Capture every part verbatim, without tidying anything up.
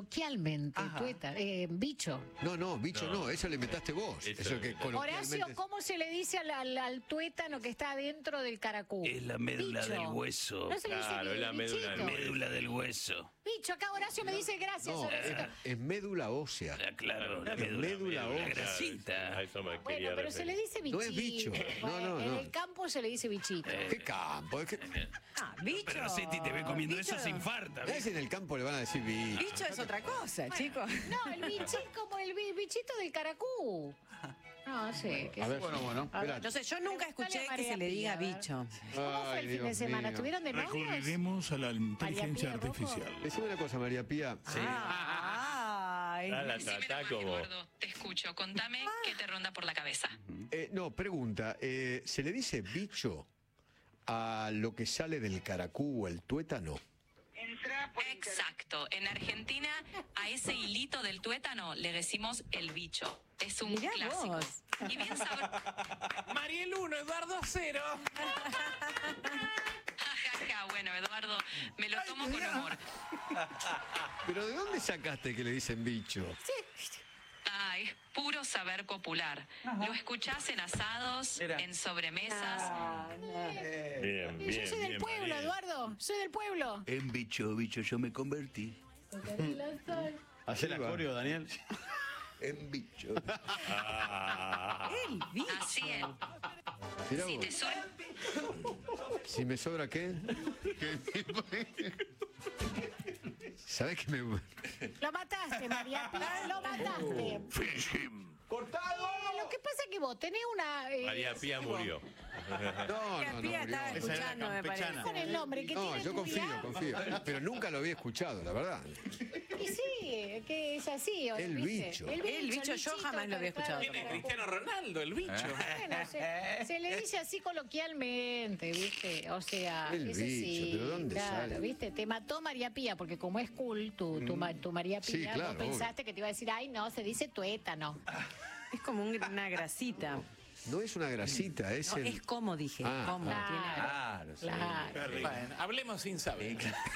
coloquialmente, tueta, eh, bicho. No, no, bicho no, no eso le inventaste vos. Eso Eso que coloquialmente... Horacio, ¿cómo se le dice al, al, al tuétano que está adentro del caracú? Es la médula Bicho. del hueso. No se le dice Claro, ni es la médula del bichito. Médula del hueso. Bicho, acá Horacio me dice gracias, No, Horacio. es, es médula ósea. Ah, claro, la Es médula, médula la ósea. grasita. A eso me Bueno, quería pero se le referir. dice bichito. No es bicho. No, Bueno, no, en no. el campo se le dice bichito. ¿Qué campo? Es que... Ah, bicho. Pero Seti te ve comiendo Bicho. eso, se infarta. ¿Ves? En el campo le van a decir bicho. Bicho es otra cosa, chicos. No, el bichito como el bi- bichito del caracú. No, sé. qué A sé. ver, bueno, bueno. A ver, Espera. Entonces yo nunca escuché Dale a que se María le diga Pía, a ver. bicho. ¿Cómo fue el Ay, fin de Dios semana? mío. ¿Estuvieron de novios? Recurriremos a la inteligencia María Pía Rojo. artificial. Decime una cosa, María Pía. Ay. Ah, la Decime tratá nomás, como... Eduardo, te escucho. Contame qué te ronda por la cabeza. Eh, no, pregunta. eh, ¿Se le dice bicho a lo que sale del caracú o el tuétano? Exacto. En Argentina, a ese hilito del tuétano le decimos el bicho. Es un Mirá clásico. vos. Y bien sabroso. Mariel uno, Eduardo cero. Jajaja, bueno, Eduardo, me lo tomo con humor. ¿Pero de dónde sacaste que le dicen bicho? Ay, puro saber popular. Lo escuchás en asados, Era. en sobremesas. Bien, Y bien, yo soy del bien, pueblo, Mariel. Eduardo. Soy del pueblo. En bicho, bicho, yo me convertí. ¿Hacé la coreo, Daniel? En bicho. Ah, El bicho. Así es. Mirá Si vos. te suena... Si me sobra qué. ¿Sabés que me.? Lo mataste, María Pía, lo mataste. ¡Cortado! Eh, lo que pasa es que vos tenés una... eh, María Pía murió. No, La no, no. Pía murió. estaba Esa era escuchando, me campechana. parece. con el nombre que No, tiene yo tu confío, vida. confío. Pero nunca lo había escuchado, la verdad. Y sí, que es así. ¿o no, El viste? bicho. El bicho, yo bichito, jamás lo había claro, escuchado. claro. Cristiano Ronaldo, el bicho. Bueno, se, se le dice así coloquialmente, ¿viste? O sea, El ese bicho, sí, ¿pero dónde claro, sale? ¿viste? Te mató María Pía, porque como es cool tu, tu, ma- tu María Pía, Sí, claro, vos pensaste que te iba a decir, ay, no, se dice tuétano. Es como un- una grasita. No es una grasita, es No, el. es como dije. Ah, como. Claro, Claro, sí. claro. Bueno, hablemos sin saber.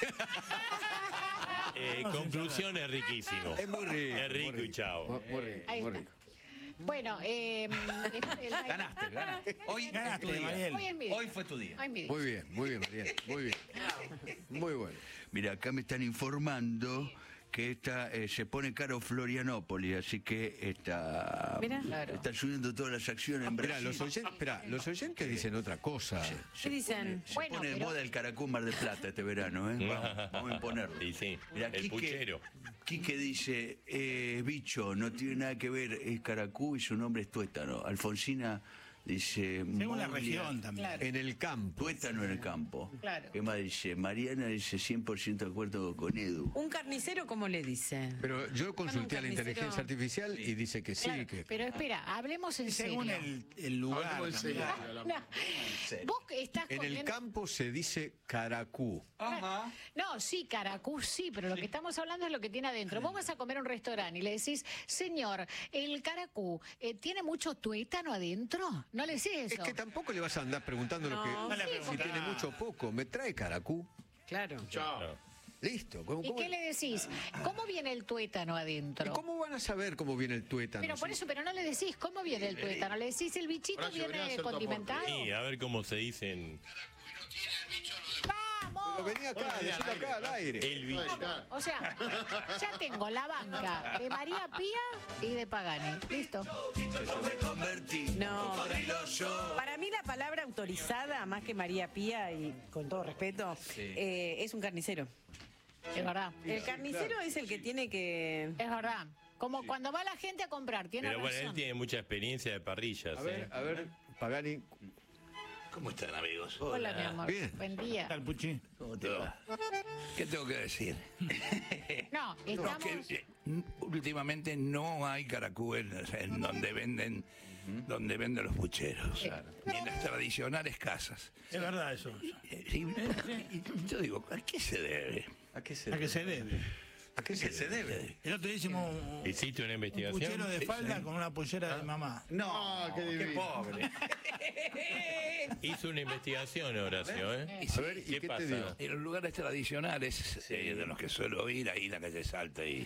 Eh, conclusión es riquísimo. Es muy rico. Es rico y chao. Muy, muy rico, Ahí muy está. rico. Bueno, eh, el- Ganaste, ganaste. Hoy Ganaste, es tu día. Mariel. Hoy es mi día. Hoy fue tu día. Ay, mi Dios. Muy bien, muy bien, María. Muy bien. Muy bueno. Mira, acá me están informando que esta eh, se pone caro Florianópolis, así que está, Mira. Claro. están subiendo todas las acciones en Espera, Brasil. los oyentes, espera, los oyentes dicen otra cosa. ¿Qué dicen? Se Bueno, pone de pero- moda el caracú Mar del Plata este verano, ¿eh? Vamos, vamos a imponerlo. Sí, sí, Mirá, el puchero. Quique dice, eh, bicho, no tiene nada que ver, es caracú y su nombre es tuétano. Alfonsina dice... Según la Moglia, región también. Claro. En el campo. Tuétano en el campo. Claro. ¿Qué más dice? Mariana dice cien por ciento de acuerdo con Edu. ¿Un carnicero cómo le dice? Pero yo consulté a la carnicero. inteligencia artificial y dice que sí, Claro, que. pero espera, hablemos en Según serio. el, el lugar. también. No. Vos estás En el comiendo- campo se dice caracú. No, sí, caracú, sí, pero lo que estamos hablando es lo que tiene adentro. Vos vas a comer a un restaurante y le decís, señor, el caracú, eh, ¿tiene mucho tuétano adentro? No le decís Es eso. que tampoco le vas a andar preguntando lo que. No, No le sí, Si preguntes. tiene mucho o poco. ¿Me trae caracú? Claro. Chao. Listo. ¿Cómo, ¿Y cómo- qué le decís? ¿Cómo viene el tuétano ¿Y adentro? cómo van a saber cómo viene el tuétano? Pero por Sí. eso, pero no le decís cómo viene el tuétano, le decís el bichito Horacio, venía a viene hacer tu condimentado. Sí, a ver cómo se dicen ¡Vamos! Pero vení acá, Hola, decilo al acá al aire. el bicho. O sea, ya tengo la banca de María Pía y de Pagani. Listo. Yo me convertí. No, cocodrilo yo. Para mí la palabra autorizada, más que María Pía, y con todo respeto, eh, es un carnicero. Es verdad. El carnicero es el que tiene que... Es verdad. Como cuando va la gente a comprar, tiene Pero bueno, él razón. tiene mucha experiencia de parrillas. A ¿eh? ver, a ver, Pagani. ¿Cómo están, amigos? Hola, mi amor. Bien. Buen ¿Qué día. tal, Puchi? ¿Cómo te va? ¿Qué tengo que decir? No, No, estamos... que, eh, últimamente no hay caracúes en donde venden donde venden los pucheros, ni en las tradicionales casas. Es verdad eso. Eh, sí, y yo digo, ¿a qué se debe? ¿A qué se ¿A qué se debe? ¿A qué se debe? El otro día hicimos un, ¿Hiciste una un investigación? puchero de falda con una pollera de mamá. No, qué qué, divino. pobre. Hizo una investigación, Horacio, ¿eh? A ver, ¿y qué, ¿Qué te pasa? dio? En los lugares tradicionales eh, de los que suelo ir, ahí en la calle Salta y